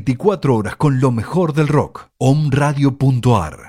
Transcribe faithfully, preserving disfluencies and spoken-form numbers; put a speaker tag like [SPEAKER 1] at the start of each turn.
[SPEAKER 1] veinticuatro horas con lo mejor del rock. Om Radio punto ar.